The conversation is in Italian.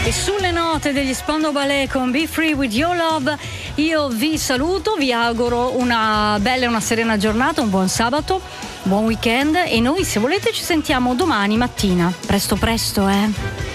E sulle note degli Spandau Ballet con Be Free With Your Love io vi saluto, vi auguro una bella e una serena giornata, un buon sabato, buon weekend, e noi se volete ci sentiamo domani mattina, presto,